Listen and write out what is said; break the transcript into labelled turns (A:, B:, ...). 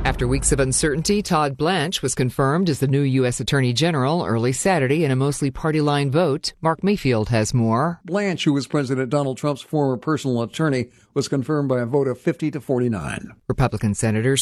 A: After weeks of uncertainty, Todd Blanche was confirmed as the new U.S. Attorney General early Saturday in a mostly party-line vote. Mark Mayfield has more.
B: Blanche, who was President Donald Trump's former personal attorney, was confirmed by a vote of 50 to 49.
A: Republican Senators